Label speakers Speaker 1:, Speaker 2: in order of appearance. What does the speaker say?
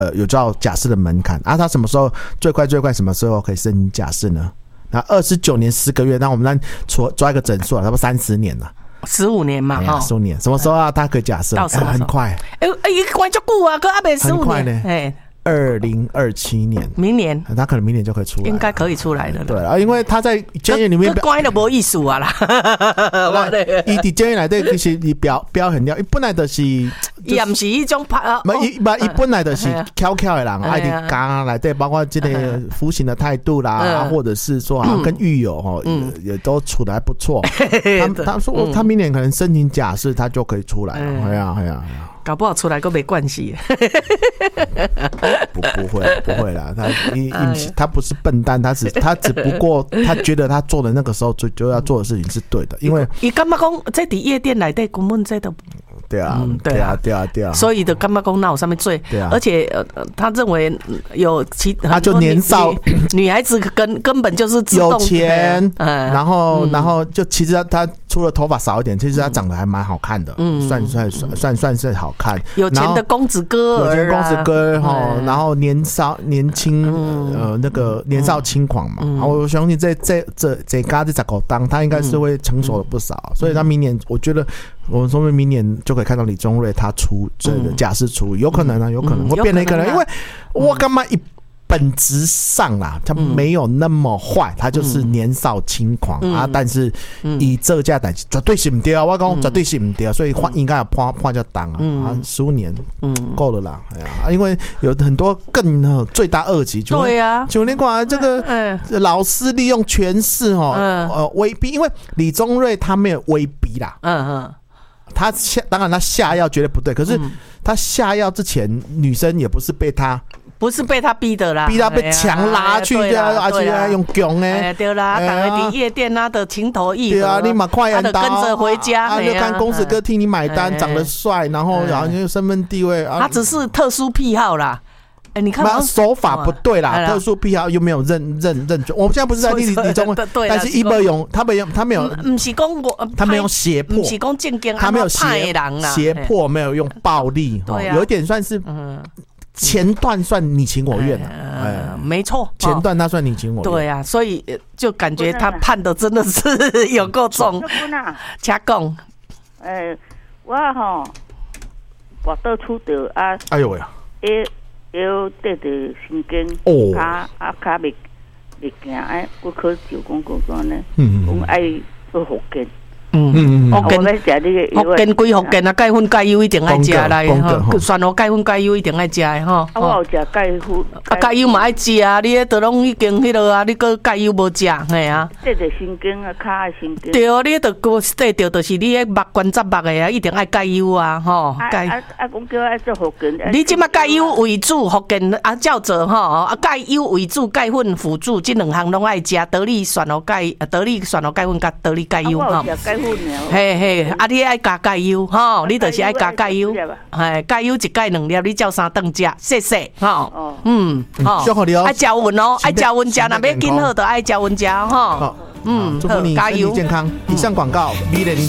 Speaker 1: 有叫假释的门槛啊。他什么时候最快什么时候可以申请假释呢？那29年10个月，那我们抓一个整数啊，差不多30年了。
Speaker 2: 15年嘛
Speaker 1: ，15年，什么时候啊？他可以假释？
Speaker 2: 到什么时候？
Speaker 1: 很快。
Speaker 2: 关足久啊，可还没15年。
Speaker 1: 很快呢。2027年，
Speaker 2: 明年
Speaker 1: 他可能明年就可以出来，
Speaker 2: 应该可以出来的。
Speaker 1: 对啊，因为他在监狱里面
Speaker 2: 关的没意思啊啦。
Speaker 1: 伊伫监狱内底其实伊表现了，伊本来就是，伊
Speaker 2: 也不是一种
Speaker 1: 伊本来就是悄悄的人，爱伫监内底，包括这个服刑的态度啦，或者是说跟狱友也都处得还不错。他说他明年可能申请假释，他就可以出来了。哎呀。
Speaker 2: 搞不好出来都没关系。
Speaker 1: 不会啦，他不是笨蛋，他只不过他觉得他做的那个时候就要做的事情是对的，因为
Speaker 2: 伊感觉讲这伫夜店内底根本这都
Speaker 1: 对啊，
Speaker 2: 所以的感觉讲那有什么罪？
Speaker 1: 对啊，
Speaker 2: 而且他认为有
Speaker 1: 他就年少
Speaker 2: 女孩子根本就是自动
Speaker 1: 有钱，然后就其实他除了头发少一点，其实他长得还蛮好看的，算是好看，
Speaker 2: 有钱的公子哥儿，
Speaker 1: 有钱公子哥然后年轻那个年少轻狂嘛，我相信这家这19当他应该是会成熟了不少，所以他明年我觉得我们说明年就可以看到李宗瑞他出这个假释处，有可能啊，有可能会变了一个人，因为我干嘛本质上啦，他没有那么坏，他就是年少轻狂啊。但是以这价代志绝对是不对啊！我讲绝对是不对啊，所以应该要判就当啊，15年够了啦。哎呀，因为有很多更罪大恶极，
Speaker 2: 对啊，
Speaker 1: 就那个这个老师利用权势威逼，因为李宗瑞他没有威逼啦，他当然他下药绝对不对，可是他下药之前，女生也不是被他
Speaker 2: 逼的啦，
Speaker 1: 逼他被强拉去的，而且用强的，
Speaker 2: 对啦，打个底夜店啊的情投意合，
Speaker 1: 对啊，你买快银刀，
Speaker 2: 跟着回家，
Speaker 1: 就看公子哥替你买单，长得帅，然后有身份地位，
Speaker 2: 他只是特殊癖好啦。你看他
Speaker 1: 手法不对啦，特殊癖好又没有认准。我们现在不是在李宗瑞，但是他没有，
Speaker 2: 不是讲我，
Speaker 1: 他没有胁迫，
Speaker 2: 不是讲正经，
Speaker 1: 他没有胁迫，没有用暴力，有一点算是。前段算你情我愿
Speaker 2: 没错，
Speaker 1: 前段他算你情我愿，
Speaker 2: 对啊，所以就感觉他判的真的是有够重。请讲，
Speaker 3: 我跋倒厝着啊，
Speaker 1: 哎呦喂啊，
Speaker 3: 要得着神经，脚袂行，我可就讲讲呢，讲爱做福建。
Speaker 2: 福建归福建啊，钙粉钙油一定爱食啦，蒜头钙粉钙油一定爱食的吼。
Speaker 3: 我有食钙粉，
Speaker 2: 钙油嘛爱食啊，你都拢已经迄落啊，你个钙油无食，嘿啊。
Speaker 3: 得着神经啊，脚的神经。
Speaker 2: 对哦，你得个得着，就是你迄目关节目的啊，一定爱钙油啊，吼。
Speaker 3: 讲叫爱做福建。
Speaker 2: 你即马钙油为主，福建照做吼，钙油为主，钙粉辅助，这两项拢爱食。得力蒜头钙粉甲得力钙油吼。嘿，你爱加钙油吼，你就是爱加钙油，钙油一钙2粒，你照3顿食，谢谢吼。爱加温哦，爱加温食，若要紧好就爱加温食吼。
Speaker 1: 祝福你身体健康。以上广告，美丽